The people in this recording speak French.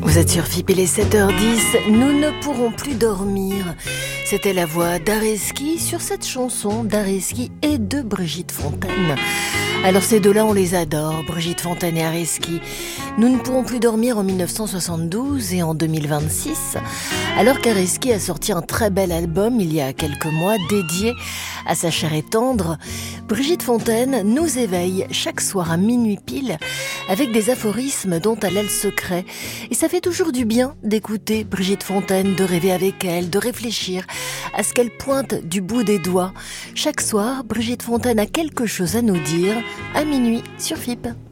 Vous êtes sur FIP, il est 7h10, nous ne pourrons plus dormir. C'était la voix d'Areski sur cette chanson d'Areski et de Brigitte Fontaine. Alors ces deux-là, on les adore, Brigitte Fontaine et Areski. Nous ne pourrons plus dormir en 1972 et en 2026, alors qu'Areski a sorti un très bel album il y a quelques mois dédié à sa chair et tendre. Brigitte Fontaine nous éveille chaque soir à minuit pile avec des aphorismes dont elle a le secret. Et ça fait toujours du bien d'écouter Brigitte Fontaine, de rêver avec elle, de réfléchir à ce qu'elle pointe du bout des doigts. Chaque soir, Brigitte Fontaine a quelque chose à nous dire à minuit sur FIP.